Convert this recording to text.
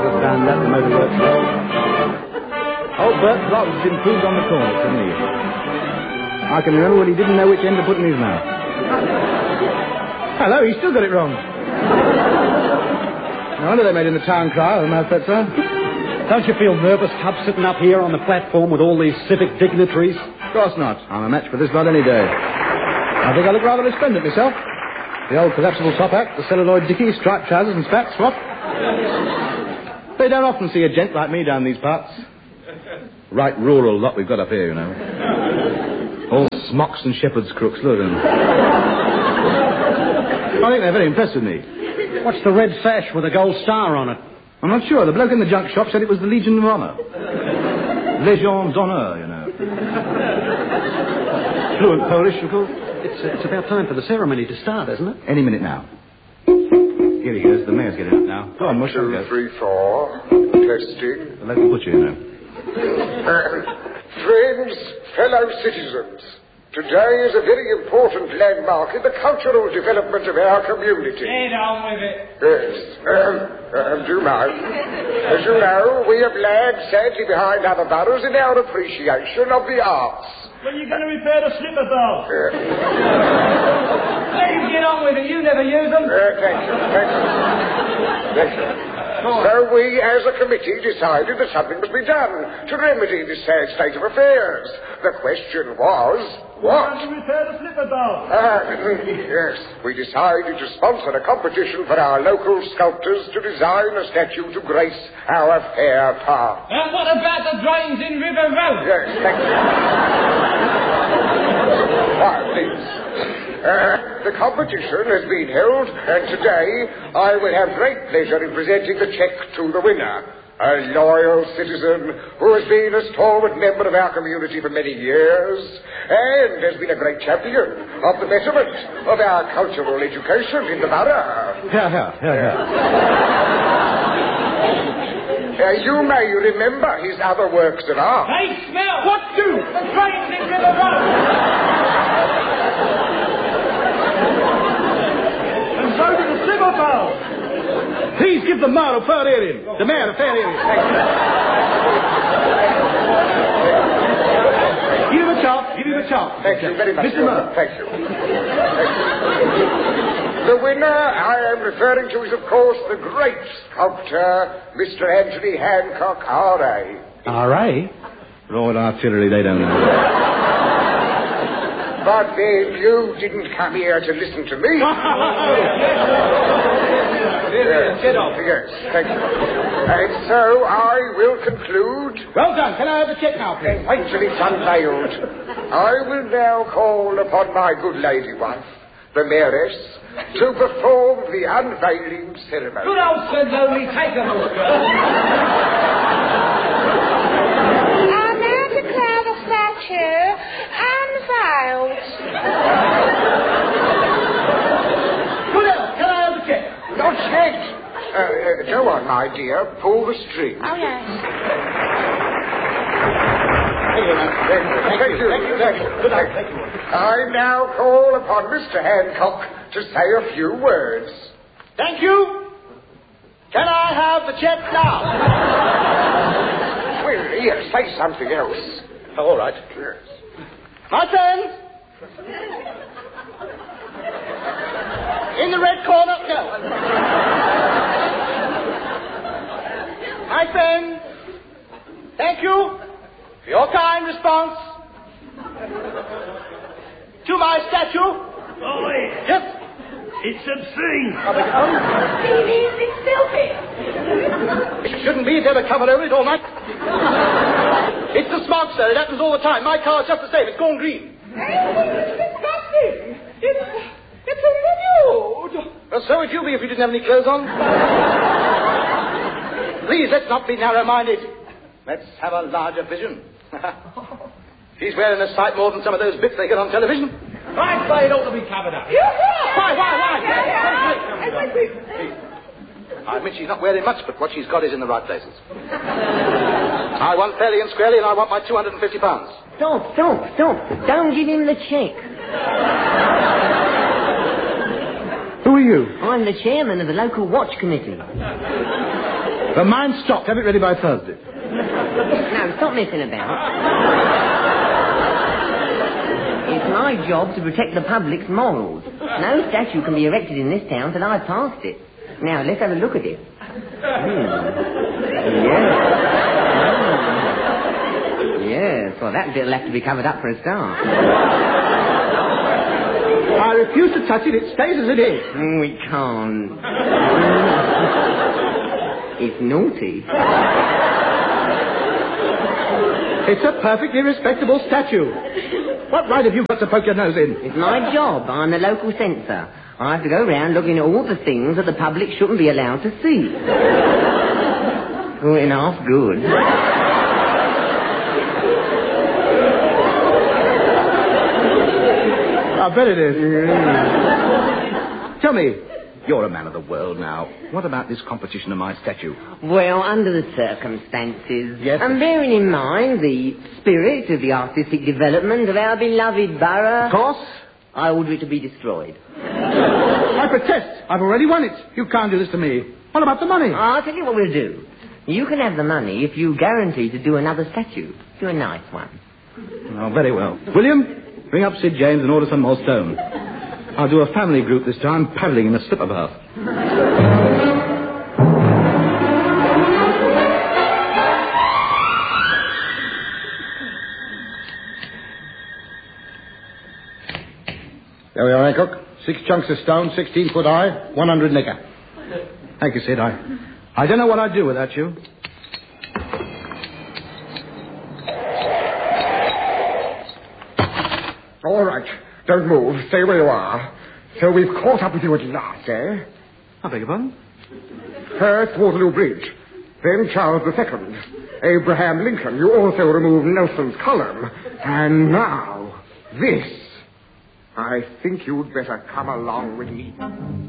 just found that the motor works well. Old Bert Blobbs has improved on the corners, hasn't he? I can remember when he didn't know which end to put in his mouth. Hello, he still got it wrong. No wonder they made him the town crier, the mouth sir. Don't you feel nervous, Cub, sitting up here on the platform with all these civic dignitaries? Of course not. I'm a match for this lot any day. I think I look rather resplendent myself. The old collapsible top hat, the celluloid dickie, striped trousers and spats, what? They don't often see a gent like me down these parts. Right rural lot we've got up here, you know. All smocks and shepherd's crooks, look at them. I think they're very impressed with me. What's the red sash with a gold star on it? I'm not sure. The bloke in the junk shop said it was the Legion of Honor. Légion d'honneur, you know. Fluent Polish, of course. It's about time for the ceremony to start, isn't it? Any minute now. Here he goes. The mayor's getting up now. Go on, Mush. 2, 3, 4. Testing. The local butcher, you know. Friends, fellow citizens, today is a very important landmark in the cultural development of our community. Get on with it. Yes. Do you mind? As you know, we have lagged sadly behind other boroughs in our appreciation of the arts. When are you going to repair the slipper dolls? Yes. Let him get on with it. You never use them. Thank you. So we, as a committee, decided that something must be done to remedy this sad state of affairs. The question was, what? How to repair the slipper dolls? Yes, we decided to sponsor a competition for our local sculptors to design a statue to grace our fair park. And what about the drains in River Road? Yes, thank you. Please. The competition has been held, and today I will have great pleasure in presenting the cheque to the winner. A loyal citizen who has been a stalwart member of our community for many years and has been a great champion of the betterment of our cultural education in the borough. You may remember his other works of art. Hey, smell! What do? The drains in River Road! And so did the slipper dolls! Please give the mayor a fair hearing. The mayor a fair hearing. Give him a chop. Give him a chop. Thank you very much. Mr. Mayor. Thank you. The winner I am referring to is, of course, the great sculptor, Mr. Anthony Hancock, R.A. R.A.? Royal Artillery, they don't know. But then you didn't come here to listen to me. Yes, Get off. Yes, thank you. And so I will conclude. Well done. Can I have the check now, please? Wait till it's unveiled. I will now call upon my good lady wife, the mayoress, to perform the unveiling ceremony. Good old Sir Lonely, take a look. I now declare the statue unveiled. Good old, can I have the check? Not yet. Go on, my dear. Pull the string. Oh, yes. Thank you. Good night. Thank you. I now call upon Mr. Hancock to say a few words. Thank you. Can I have the check now? Well, here, say something else. Oh, all right. Yes. My friend. In the red corner. No. My friend. Thank you for your kind response to my statue. Oh, Yes. it's obscene. It's filthy. It shouldn't be. It's ever covered over it all night. It's the smog, sir. It happens all the time. My car's just the same. It's gone green. It's disgusting. It's a nude. Well, so would you be if you didn't have any clothes on. Please, let's not be narrow-minded. Let's have a larger vision. He's wearing a sight more than some of those bits they get on television. I'd say it ought to be covered up. Why? Yeah. I admit she's not wearing much, but what she's got is in the right places. I want fairly and squarely, and I want my £250. Don't give him the check. Who are you? I'm the chairman of the local watch committee. The mine's stopped. Have it ready by Thursday. No, stop messing about. It's my job to protect the public's morals. No statue can be erected in this town till I've passed it. Now, let's have a look at it. Yes, well, that bit'll have to be covered up for a start. I refuse to touch it. It stays as it is. We can't. It's naughty. It's a perfectly respectable statue. What right have you got to poke your nose in? It's my job. I'm the local censor. I have to go around looking at all the things that the public shouldn't be allowed to see. Good enough, good. I bet it is. Tell me, you're a man of the world now. What about this competition of my statue? Well, under the circumstances, Yes. and bearing in mind the spirit of the artistic development of our beloved borough, Of course. I order it to be destroyed. I protest. I've already won it. You can't do this to me. What about the money? I'll tell you what we'll do. You can have the money if you guarantee to do another statue. Do a nice one. Oh, very well. William, bring up Sid James and order some more stone. I'll do a family group this time, paddling in a slipper bath. There we are, Hancock. 6 chunks of stone, 16 foot high, 100 nicker. Thank you, Sid. I don't know what I'd do without you. All right. Don't move. Stay where you are. So we've caught up with you at last, eh? I beg your pardon? First, Waterloo Bridge. Then Charles II. Abraham Lincoln. You also removed Nelson's column. And now, this. I think you'd better come along with me.